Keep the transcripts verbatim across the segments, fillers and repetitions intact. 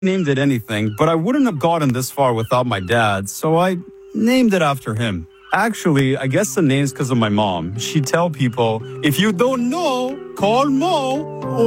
named it anything, but I wouldn't have gotten this far without my dad, so I named it after him. Actually, I guess the name's because of my mom. She'd tell people, if you don't know, call Mo,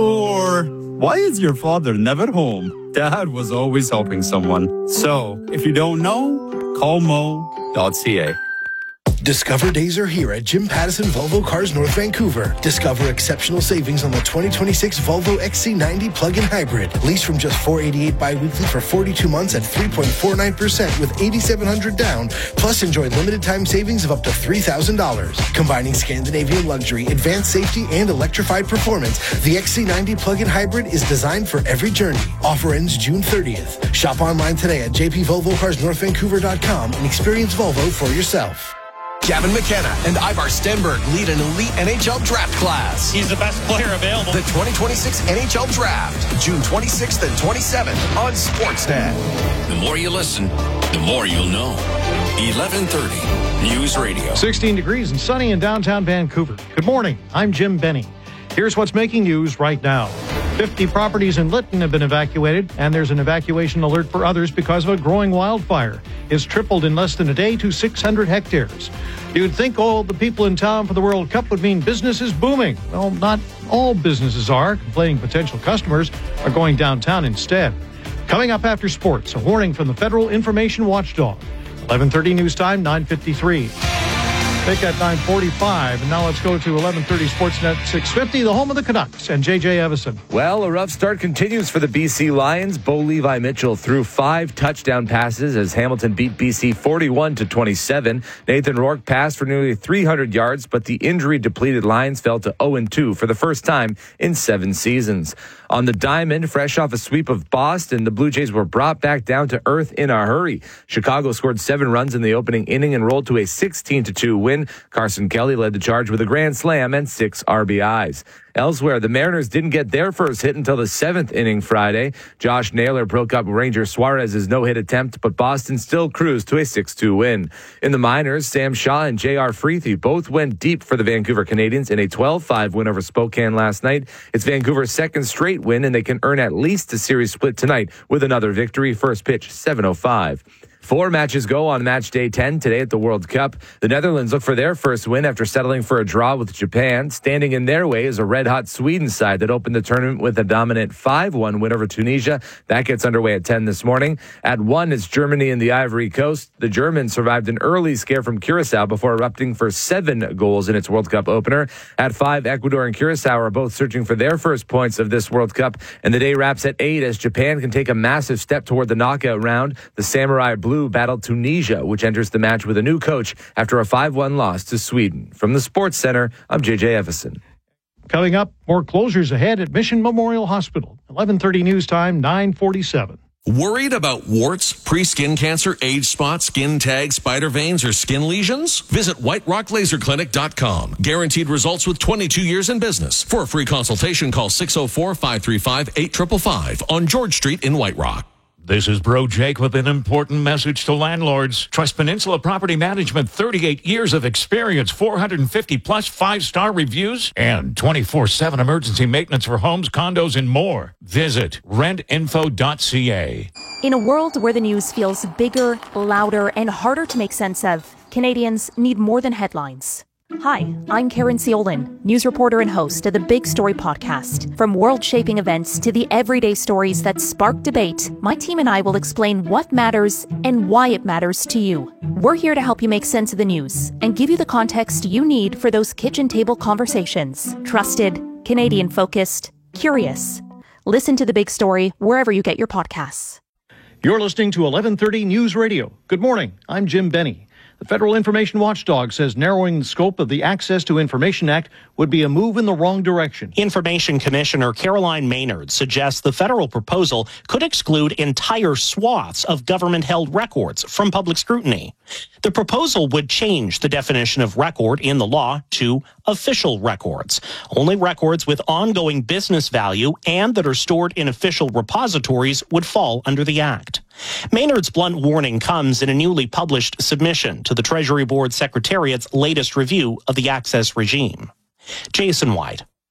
or why is your father never home? Dad was always helping someone. So, if you don't know, call mo dot c a. Discover days are here at Jim Pattison Volvo Cars North Vancouver. Discover exceptional savings on the twenty twenty-six Volvo X C ninety plug-in hybrid. Lease from just four hundred eighty-eight dollars bi-weekly for forty-two months at three point four nine percent with eight thousand seven hundred dollars down. Plus, enjoy limited time savings of up to three thousand dollars. Combining Scandinavian luxury, advanced safety, and electrified performance, the X C ninety plug-in hybrid is designed for every journey. Offer ends June thirtieth. Shop online today at j p volvo cars north vancouver dot com and experience Volvo for yourself. Gavin McKenna and Ivar Stenberg lead an elite N H L draft class. He's the best player available. The twenty twenty-six N H L Draft, June twenty-sixth and twenty-seventh on Sportsnet. The more you listen, the more you'll know. eleven thirty News Radio. sixteen degrees and sunny in downtown Vancouver. Good morning. I'm Jim Benny. Here's what's making news right now. fifty properties in Lytton have been evacuated, and there's an evacuation alert for others because of a growing wildfire. It's tripled in less than a day to six hundred hectares. You'd think all the people in town for the World Cup would mean business is booming. Well, not all businesses are. Complaining potential customers are going downtown instead. Coming up after sports, a warning from the Federal Information Watchdog. eleven thirty news time, nine fifty-three. Take at nine forty-five, and now let's go to eleven thirty Sportsnet six fifty, the home of the Canucks, and J J Evison. Well, a rough start continues for the B C Lions. Bo Levi Mitchell threw five touchdown passes as Hamilton beat B C forty-one to twenty-seven. Nathan Rourke passed for nearly three hundred yards, but the injury-depleted Lions fell to oh and two for the first time in seven seasons. On the diamond, fresh off a sweep of Boston, the Blue Jays were brought back down to earth in a hurry. Chicago scored seven runs in the opening inning and rolled to a sixteen to two win. Carson Kelly led the charge with a grand slam and six R B Is. Elsewhere, the Mariners didn't get their first hit until the seventh inning Friday. Josh Naylor broke up Ranger Suarez's no-hit attempt, but Boston still cruised to a six two win. In the minors, Sam Shaw and J R Freethy both went deep for the Vancouver Canadians in a twelve five win over Spokane last night. It's Vancouver's second straight win, and they can earn at least a series split tonight with another victory. First pitch, seven oh five. Four matches go on match day ten today at the World Cup. The Netherlands look for their first win after settling for a draw with Japan. Standing in their way is a red-hot Sweden side that opened the tournament with a dominant five one win over Tunisia. That gets underway at ten this morning. At one, it's Germany and the Ivory Coast. The Germans survived an early scare from Curacao before erupting for seven goals in its World Cup opener. At five, Ecuador and Curacao are both searching for their first points of this World Cup. And the day wraps at eight as Japan can take a massive step toward the knockout round. The Samurai Blue battled Tunisia, which enters the match with a new coach after a five one loss to Sweden. From the Sports Center, I'm J J Evison. Coming up, more closures ahead at Mission Memorial Hospital. eleven thirty news time, nine forty-seven. Worried about warts, pre-skin cancer, age spots, skin tags, spider veins, or skin lesions? Visit white rock laser clinic dot com. Guaranteed results with twenty-two years in business. For a free consultation, call six oh four, five three five, eight five five five on George Street in White Rock. This is Bro Jake with an important message to landlords. Trust Peninsula Property Management, thirty-eight years of experience, four hundred fifty plus five-star reviews, and twenty-four seven emergency maintenance for homes, condos, and more. Visit rent info dot c a. In a world where the news feels bigger, louder, and harder to make sense of, Canadians need more than headlines. Hi, I'm Karen Ciolin, news reporter and host of the Big Story podcast. From world-shaping events to the everyday stories that spark debate, my team and I will explain what matters and why it matters to you. We're here to help you make sense of the news and give you the context you need for those kitchen table conversations. Trusted, Canadian-focused, curious. Listen to The Big Story wherever you get your podcasts. You're listening to eleven thirty News Radio. Good morning. I'm Jim Benny. The Federal Information Watchdog says narrowing the scope of the Access to Information Act would be a move in the wrong direction. Information Commissioner Caroline Maynard suggests the federal proposal could exclude entire swaths of government-held records from public scrutiny. The proposal would change the definition of record in the law to official records. Only records with ongoing business value and that are stored in official repositories would fall under the Act. Maynard's blunt warning comes in a newly published submission to the Treasury Board Secretariat's latest review of the access regime. Jason White,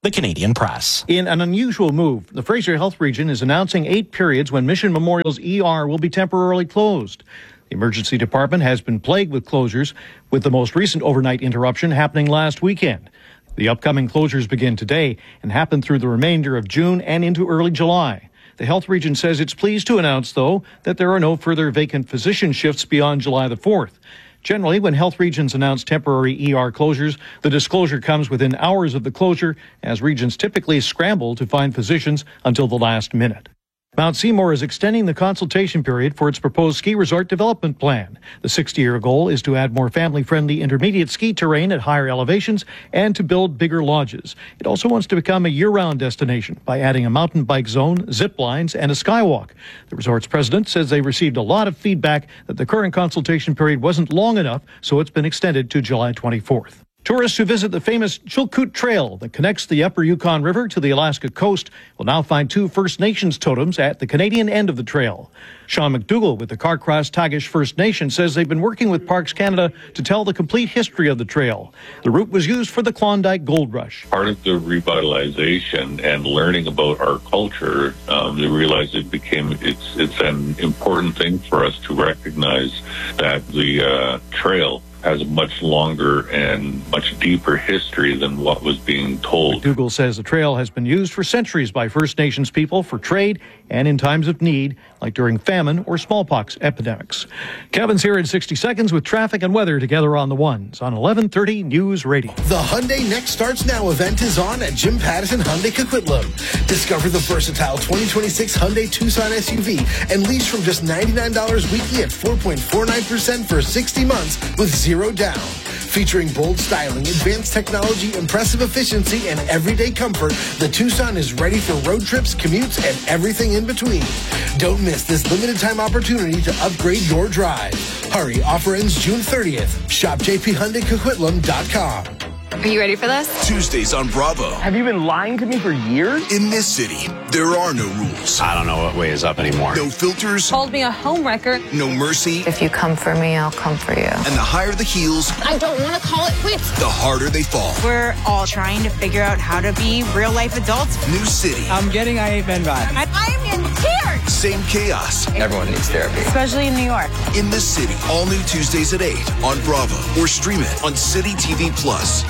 The Canadian Press. In an unusual move, the Fraser Health Region is announcing eight periods when Mission Memorial's E R will be temporarily closed. The emergency department has been plagued with closures, with the most recent overnight interruption happening last weekend. The upcoming closures begin today and happen through the remainder of June and into early July. The health region says it's pleased to announce, though, that there are no further vacant physician shifts beyond July the fourth. Generally, when health regions announce temporary E R closures, the disclosure comes within hours of the closure, as regions typically scramble to find physicians until the last minute. Mount Seymour is extending the consultation period for its proposed ski resort development plan. The sixty-year goal is to add more family-friendly intermediate ski terrain at higher elevations and to build bigger lodges. It also wants to become a year-round destination by adding a mountain bike zone, zip lines, and a skywalk. The resort's president says they received a lot of feedback that the current consultation period wasn't long enough, so it's been extended to July twenty-fourth. Tourists who visit the famous Chilkoot Trail that connects the upper Yukon River to the Alaska coast will now find two First Nations totems at the Canadian end of the trail. Sean McDougall with the Carcross Tagish First Nation says they've been working with Parks Canada to tell the complete history of the trail. The route was used for the Klondike Gold Rush. Part of the revitalization and learning about our culture, um, they realized it became, it's, it's an important thing for us to recognize that the uh, trail has a much longer and much deeper history than what was being told. McDougall says the trail has been used for centuries by First Nations people for trade and in times of need, like during famine or smallpox epidemics. Kevin's here in sixty seconds with traffic and weather together on the ones on eleven thirty News Radio. The Hyundai Next Starts Now event is on at Jim Pattison Hyundai Coquitlam. Discover the versatile twenty twenty-six Hyundai Tucson S U V and lease from just ninety-nine dollars weekly at four point four nine percent for sixty months with zero down. Featuring bold styling, advanced technology, impressive efficiency, and everyday comfort, the Tucson is ready for road trips, commutes, and everything in between. Don't miss this limited time opportunity to upgrade your drive. Hurry, offer ends June thirtieth. Shop j p hyundai coquitlam dot com. Are you ready for this? Tuesdays on Bravo. Have you been lying to me for years? In this city, there are no rules. I don't know what way is up anymore. No filters. Called me a homewrecker. No mercy. If you come for me, I'll come for you. And the higher the heels, I don't want to call it quits. the harder they fall. We're all trying to figure out how to be real-life adults. New city. I'm getting I Hate Men vibe. I, I'm in tears. Same chaos. Everyone needs therapy. Especially in New York. In this city. All new Tuesdays at eight on Bravo. Or stream it on City T V Plus.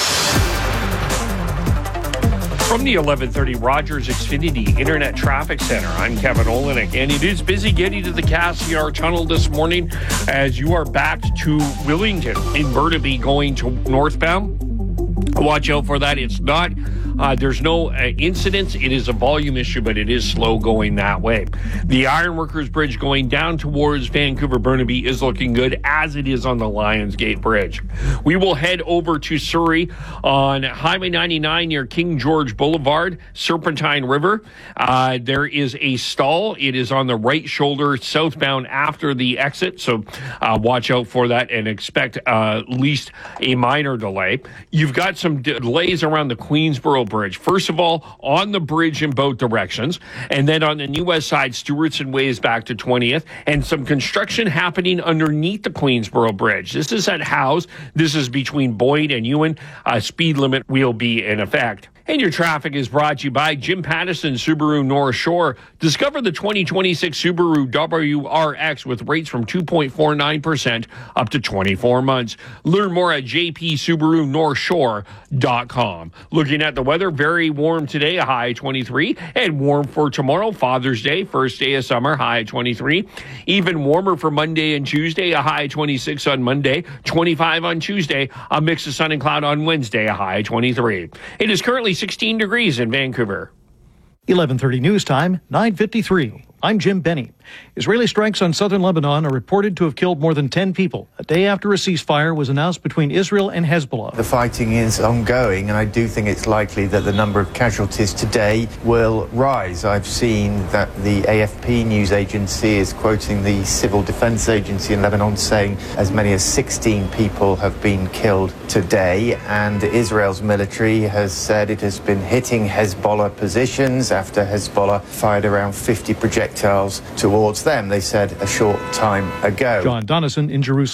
From the eleven thirty Rogers Xfinity Internet Traffic Center, I'm Kevin Olenek, and it is busy getting to the Cassiar Tunnel this morning as you are back to Willington in Burnaby going to northbound. Watch out for that. It's not, uh, there's no uh, incidents. It is a volume issue, but it is slow going that way. The Ironworkers Bridge going down towards Vancouver Burnaby is looking good, as it is on the Lionsgate Bridge. We will head over to Surrey on Highway ninety-nine near King George Boulevard, Serpentine River. Uh, there is a stall. It is on the right shoulder southbound after the exit, so uh, watch out for that and expect uh, at least a minor delay. You've got some delays around the Queensboro Bridge. First of all, on the bridge in both directions, and then on the New West side, Stewartson Ways back to twentieth, and some construction happening underneath the Queensboro Bridge. This is at Howes. This is between Boyd and Ewan. A speed limit will be in effect. And your traffic is brought to you by Jim Pattison Subaru North Shore. Discover the twenty twenty-six Subaru W R X with rates from two point four nine percent up to twenty-four months. Learn more at j p subaru north shore dot com. Looking at the weather, very warm today, a high twenty-three, and warm for tomorrow, Father's Day, first day of summer, high twenty-three. Even warmer for Monday and Tuesday, a high twenty-six on Monday, twenty-five on Tuesday, a mix of sun and cloud on Wednesday, a high twenty-three. It is currently sixteen degrees in Vancouver. eleven thirty news time, nine fifty-three. I'm Jim Benny. Israeli strikes on southern Lebanon are reported to have killed more than ten people, a day after a ceasefire was announced between Israel and Hezbollah. The fighting is ongoing, and I do think it's likely that the number of casualties today will rise. I've seen that the A F P news agency is quoting the Civil Defense Agency in Lebanon saying as many as sixteen people have been killed today, and Israel's military has said it has been hitting Hezbollah positions after Hezbollah fired around fifty projectiles towards them, they said a short time ago. John Donison in Jerusalem.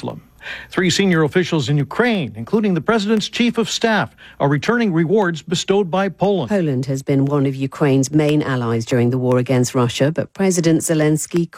Three senior officials in Ukraine, including the president's chief of staff, are returning rewards bestowed by Poland. Poland has been one of Ukraine's main allies during the war against Russia, but President Zelensky